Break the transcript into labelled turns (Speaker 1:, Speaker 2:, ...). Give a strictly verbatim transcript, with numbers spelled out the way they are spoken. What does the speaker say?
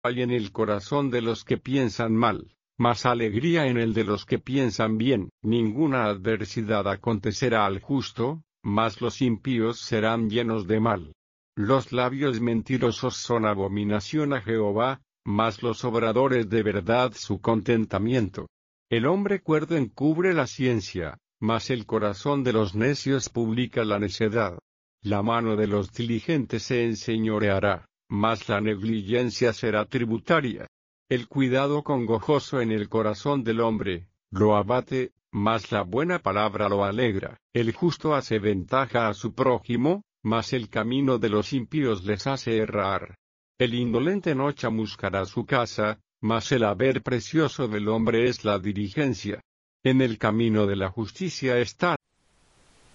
Speaker 1: hay en el corazón de los que piensan mal, mas alegría en el de los que piensan bien. Ninguna adversidad acontecerá al justo, mas los impíos serán llenos de mal. Los labios mentirosos son abominación a Jehová, mas los obradores de verdad su contentamiento. El hombre cuerdo encubre la ciencia, mas el corazón de los necios publica la necedad. La mano de los diligentes se enseñoreará, mas la negligencia será tributaria. El cuidado congojoso en el corazón del hombre, lo abate, mas la buena palabra lo alegra. El justo hace ventaja a su prójimo, mas el camino de los impíos les hace errar. El indolente no chamuscará su casa, mas el haber precioso del hombre es la diligencia. En el camino de la justicia está